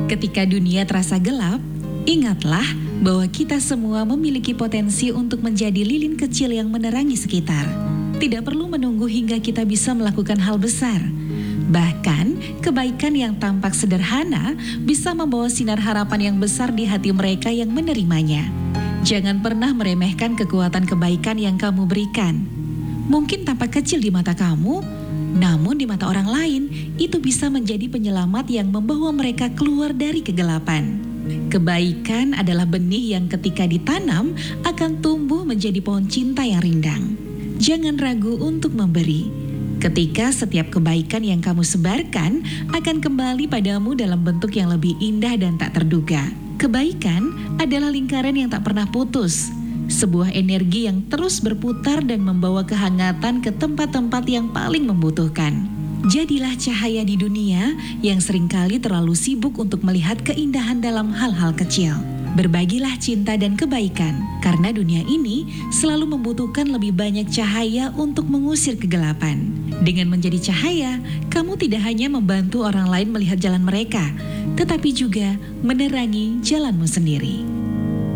Ketika dunia terasa gelap, ingatlah bahwa kita semua memiliki potensi untuk menjadi lilin kecil yang menerangi sekitar. Tidak perlu menunggu hingga kita bisa melakukan hal besar. Bahkan, kebaikan yang tampak sederhana bisa membawa sinar harapan yang besar di hati mereka yang menerimanya. Jangan pernah meremehkan kekuatan kebaikan yang kamu berikan. Mungkin tampak kecil di mata kamu, namun di mata orang lain, itu bisa menjadi penyelamat yang membawa mereka keluar dari kegelapan. Kebaikan adalah benih yang ketika ditanam akan tumbuh menjadi pohon cinta yang rindang. Jangan ragu untuk memberi. Ketika setiap kebaikan yang kamu sebarkan akan kembali padamu dalam bentuk yang lebih indah dan tak terduga. Kebaikan adalah lingkaran yang tak pernah putus. Sebuah energi yang terus berputar dan membawa kehangatan ke tempat-tempat yang paling membutuhkan. Jadilah cahaya di dunia yang seringkali terlalu sibuk untuk melihat keindahan dalam hal-hal kecil. Berbagilah cinta dan kebaikan, karena dunia ini selalu membutuhkan lebih banyak cahaya untuk mengusir kegelapan. Dengan menjadi cahaya, kamu tidak hanya membantu orang lain melihat jalan mereka, tetapi juga menerangi jalanmu sendiri.